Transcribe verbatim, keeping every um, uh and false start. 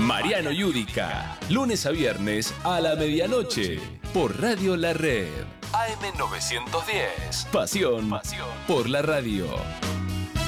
Mariano Yudica, lunes a viernes a la medianoche, por Radio La Red. A M novecientos diez. Pasión, Pasión por la radio.